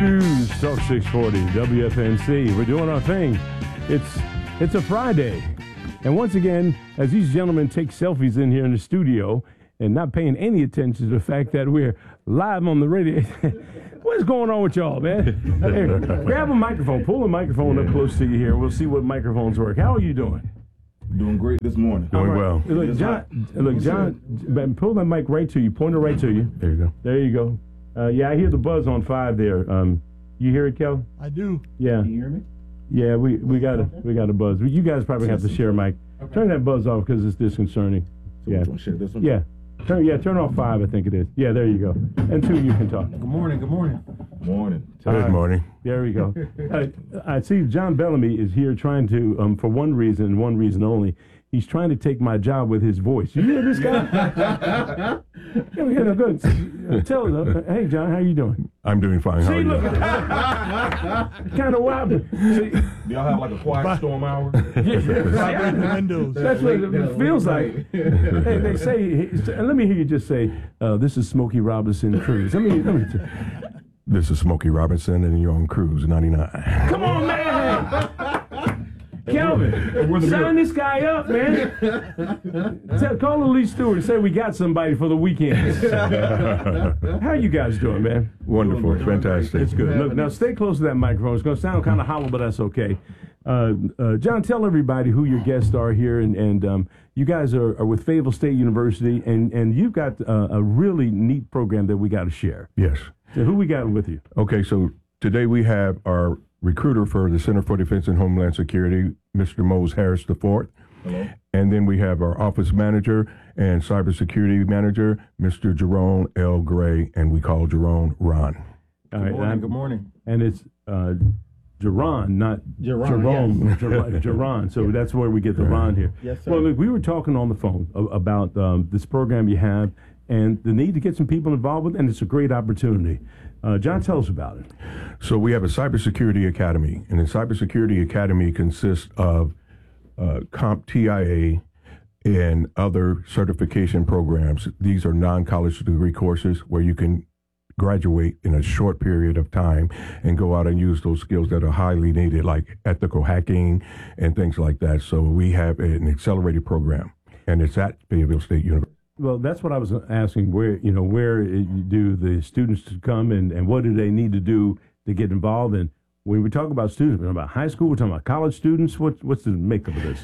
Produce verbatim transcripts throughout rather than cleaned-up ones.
News, Talk six forty, W F N C. We're doing our thing. It's it's a Friday. And once again, as these gentlemen take selfies in here in the studio and not paying any attention to the fact that we're live on the radio. What's going on with y'all, man? Here, grab a microphone. Pull a microphone up close to you here. We'll see what microphones work. How are you doing? Doing great this morning. Doing right. well. Look, John, look, John, pull that mic right to you. Point it right to you. There you go. There you go. Uh, yeah, I hear the buzz on five there. Um, you hear it, Kel? I do. Yeah. Can you hear me? Yeah, we, we got a we got a buzz. You guys probably have to share a mic. Okay. Turn that buzz off because it's disconcerting. So yeah. which one? Share this one? Yeah. Turn yeah, turn off five, I think it is. Yeah, there you go. And two, you can talk. Good morning. Good morning. Morning. All Good right. morning. There we go. uh, I see John Bellamy is here trying to, um, for one reason and one reason only, he's trying to take my job with his voice. You hear this guy? yeah, yeah, no, good. Uh, Tell us, uh, hey, John, how you doing? I'm doing fine. How See, are you? look, kind of wild. See, Do y'all have like a quiet storm hour? Vibrating the windows. that's what it feels like. Hey, they say, and let me hear you just say, uh, this is Smokey Robinson Cruise. Let me, let me t- This is Smokey Robinson, and you're on Cruise ninety-nine. Come on, man! Kelvin, sign this guy up, man. Tell, call the Lee Stewart and say we got somebody for the weekend. How you guys doing, man? Wonderful. Fantastic. It's good. Look, now stay close to that microphone. It's going to sound kind of hollow, but that's okay. Uh, uh, John, tell everybody who your guests are here, and, and um, you guys are, are with Fayetteville State University, and, and you've got uh, a really neat program that we got to share. Yes. So who we got with you? Okay, so today we have our recruiter for the Center for Defense and Homeland Security, Mister Mose Harris the fourth. Hello. And then we have our office manager and cybersecurity manager, Mister Jerome L. Gray, and we call Jerome Ron. All Good right, morning. I'm- Good morning. and it's uh, Jerron, not Jerron, Jerome. yes. Jer- Jerron. So that's where we get the Ron here. Yes, sir. Well, look, we were talking on the phone a- about um, this program you have and the need to get some people involved with, and it's a great opportunity. Uh, John, tell us about it. So we have a cybersecurity academy, and the cybersecurity academy consists of uh, CompTIA and other certification programs. These are non-college degree courses where you can graduate in a short period of time and go out and use those skills that are highly needed, like ethical hacking and things like that. So we have an accelerated program, and it's at Fayetteville State University. Well, that's what I was asking. Where you know where do the students come, and, and what do they need to do to get involved? And when we talk about students, we're talking about high school, we're talking about college students. What what's the makeup of this?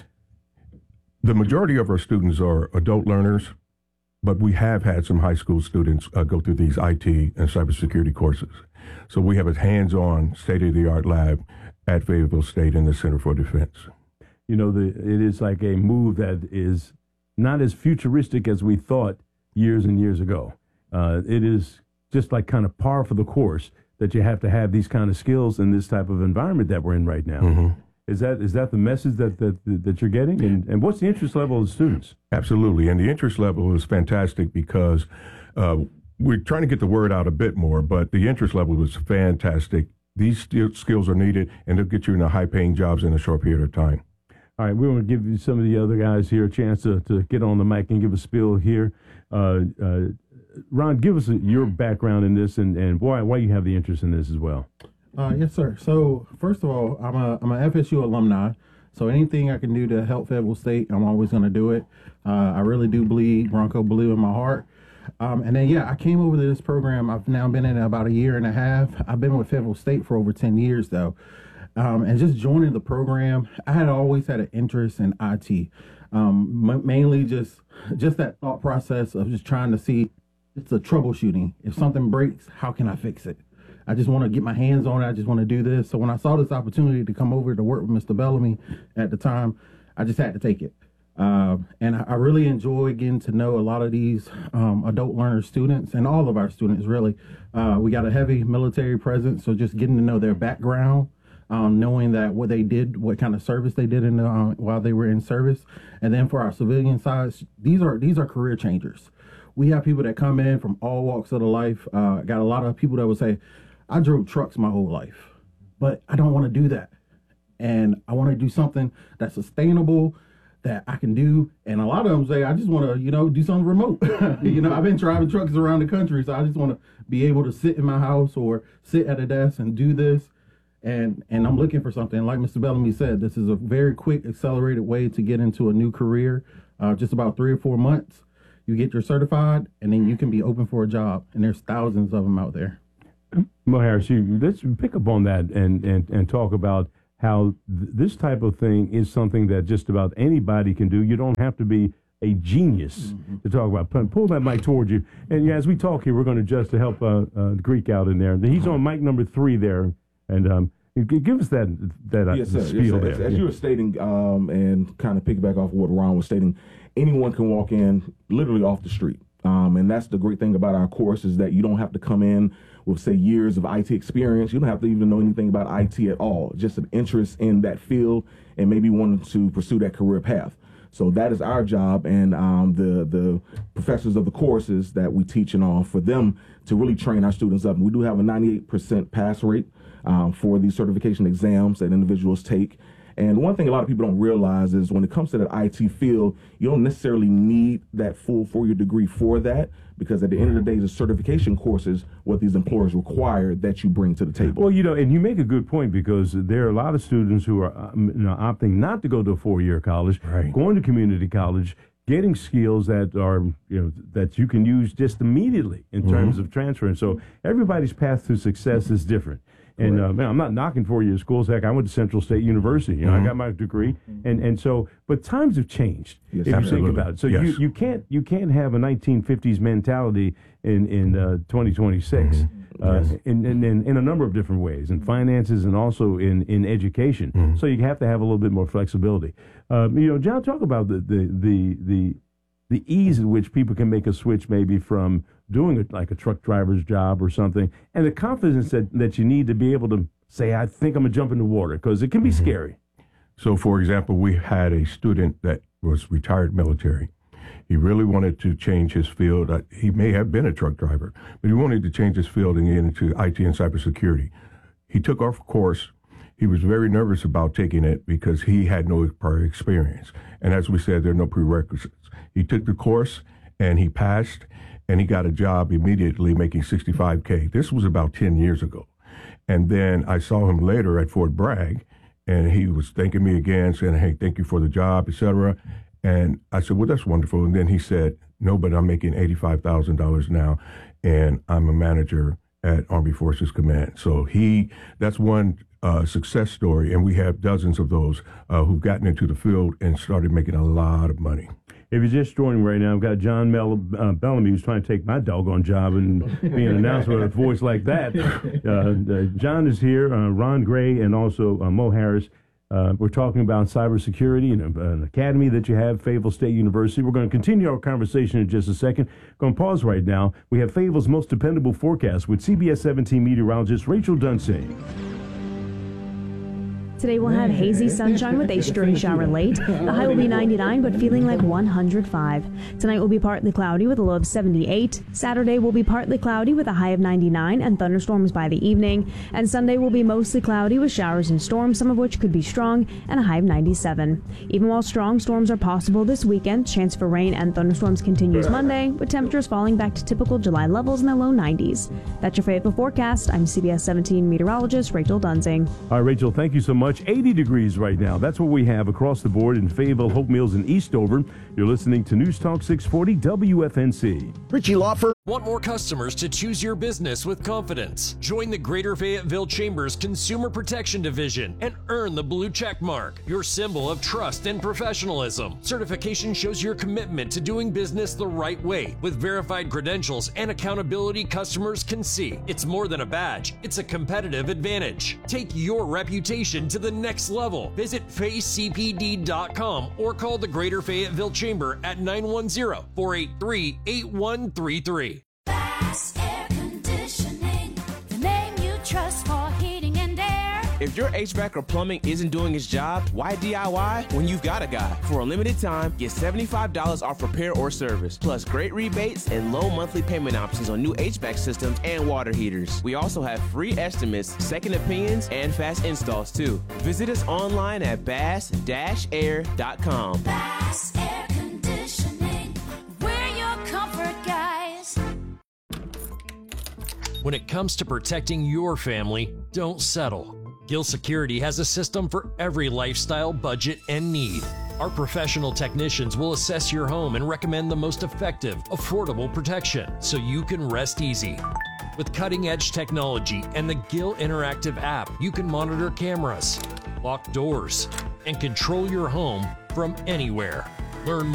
The majority of our students are adult learners, but we have had some high school students uh, go through these I T and cybersecurity courses. So we have a hands-on, state-of-the-art lab at Fayetteville State in the Center for Defense. You know, the it is like a move that is not as futuristic as we thought years and years ago. Uh, it is just like kind of par for the course that you have to have these kind of skills in this type of environment that we're in right now. Mm-hmm. Is that is that the message that that, that you're getting? And, and what's the interest level of the students? Absolutely. And the interest level is fantastic because uh, we're trying to get the word out a bit more, but the interest level is fantastic. These st- skills are needed, and they'll get you into high-paying jobs in a short period of time. All right, we want to give you some of the other guys here a chance to, to get on the mic and give a spiel here. Uh, uh, Ron, give us a, your background in this and, and why why you have the interest in this as well. Uh, yes, sir. So, first of all, I'm a I'm an F S U alumni. So anything I can do to help Fayetteville State, I'm always going to do it. Uh, I really do believe Bronco Blue in my heart. Um, and then, yeah, I came over to this program. I've now been in it about a year and a half. I've been with Fayetteville State for over ten years, though. Um, and just joining the program, I had always had an interest in I T, um, m- mainly just just that thought process of just trying to see it's a troubleshooting. If something breaks, how can I fix it? I just want to get my hands on it. I just want to do this. So when I saw this opportunity to come over to work with Mister Bellamy at the time, I just had to take it. Uh, and I, I really enjoy getting to know a lot of these um, adult learner students and all of our students, really. Uh, we got a heavy military presence, so just getting to know their background. Um, knowing that what they did, what kind of service they did in the, uh, while they were in service, and then for our civilian side, these are these are career changers. We have people that come in from all walks of the life. Uh, got a lot of people that will say, "I drove trucks my whole life, but I don't want to do that, and I want to do something that's sustainable, that I can do. And a lot of them say, I just want to, you know, do something remote. You know, I've been driving trucks around the country, so I just want to be able to sit in my house or sit at a desk and do this. And and I'm looking for something. Like Mister Bellamy said, this is a very quick, accelerated way to get into a new career. Uh, just about three or four months, you get your certified, and then you can be open for a job. And there's thousands of them out there. Mo Harris, you, let's pick up on that and, and, and talk about how th- this type of thing is something that just about anybody can do. You don't have to be a genius mm-hmm. to talk about. P- pull that mic towards you. And yeah, as we talk here, we're going to adjust to help uh, uh, Greek out in there. He's on mic number three there. And um, give us that that uh, yes, sir. spiel yes, sir. there. As, as yeah. you were stating, um, and kind of piggyback off of what Ron was stating, anyone can walk in literally off the street. Um, and that's the great thing about our course is that you don't have to come in with, say, years of I T experience. You don't have to even know anything about I T at all, just an interest in that field and maybe wanting to pursue that career path. So that is our job, and um, the the professors of the courses that we teach and all, for them to really train our students up. And we do have a ninety-eight percent pass rate um, for these certification exams that individuals take. And one thing a lot of people don't realize is when it comes to that I T field, you don't necessarily need that full four-year degree for that, because at the end of the day, the certification courses, what these employers require that you bring to the table. Well, you know, and you make a good point, because there are a lot of students who are um, you know, opting not to go to a four-year college, right. going to community college, getting skills that are, you know, that you can use just immediately in mm-hmm. terms of transferring. So everybody's path to success is different. And uh, man, I'm not knocking four-year schools. Heck, I went to Central State University. You know, mm-hmm. I got my degree, and, and so. But times have changed. Yes, if absolutely. you think about it, so yes. you, you can't you can't have a nineteen fifties mentality in in uh, twenty twenty-six, mm-hmm. uh, yes. in, in in in a number of different ways, in finances and also in in education. Mm-hmm. So you have to have a little bit more flexibility. Um, you know, John, talk about the the the the. the ease in which people can make a switch maybe from doing a, like a truck driver's job or something, and the confidence that, that you need to be able to say, I think I'm going to jump in the water, because it can be mm-hmm. scary. So, for example, we had a student that was retired military. He really wanted to change his field. Uh, he may have been a truck driver, but he wanted to change his field and get into I T and cybersecurity. He took our course. He was very nervous about taking it because he had no prior experience. And as we said, there are no prerequisites. He took the course and he passed, and he got a job immediately making sixty-five K. This was about ten years ago. And then I saw him later at Fort Bragg, and he was thanking me again, saying, hey, thank you for the job, et cetera. And I said, well, that's wonderful. And then he said, no, but I'm making eighty-five thousand dollars now, and I'm a manager at Army Forces Command. So he, that's one uh, success story, and we have dozens of those uh, who've gotten into the field and started making a lot of money. If you're just joining right now, I've got John Mel- uh, Bellamy, who's trying to take my doggone job and be an announcer with a voice like that. Uh, uh, John is here, uh, Ron Gray, and also uh, Mo Harris. Uh, we're talking about cybersecurity and uh, an academy that you have, Fayetteville State University. We're going to continue our conversation in just a second. Going to pause right now. We have Fayetteville's most dependable forecast with C B S seventeen meteorologist Rachel Dunsing. Today we'll have hazy sunshine with a stray shower late. The high will be ninety-nine, but feeling like one hundred five. Tonight will be partly cloudy with a low of seventy-eight. Saturday will be partly cloudy with a high of ninety-nine and thunderstorms by the evening. And Sunday will be mostly cloudy with showers and storms, some of which could be strong, and a high of ninety-seven. Even while strong storms are possible this weekend, chance for rain and thunderstorms continues Monday, with temperatures falling back to typical July levels in the low nineties. That's your Fayetteville forecast. I'm C B S seventeen meteorologist Rachel Dunsing. All right, Rachel, thank you so much. eighty degrees right now. That's what we have across the board in Fayetteville, Hope Mills, and Eastover. You're listening to News Talk six forty W F N C. Richie Lawford. Want more customers to choose your business with confidence? Join the Greater Fayetteville Chamber's Consumer Protection Division and earn the blue check mark, your symbol of trust and professionalism. Certification shows your commitment to doing business the right way with verified credentials and accountability customers can see. It's more than a badge, it's a competitive advantage. Take your reputation to the next level. Visit Faye C P D dot com or call the Greater Fayetteville Chamber at nine one zero, four eight three, eight one three three. Bass Air Conditioning, the name you trust for heating and air. If your H V A C or plumbing isn't doing its job, why D I Y when you've got a guy? For a limited time, get seventy-five dollars off repair or service, plus great rebates and low monthly payment options on new H V A C systems and water heaters. We also have free estimates, second opinions, and fast installs too. Visit us online at bass dash air dot com. Bass Air Conditioning, we're your comfort guys. When it comes to protecting your family, don't settle. Gill Security has a system for every lifestyle, budget, and need. Our professional technicians will assess your home and recommend the most effective, affordable protection so you can rest easy. With cutting-edge technology and the Gill Interactive app, you can monitor cameras, lock doors, and control your home from anywhere. Learn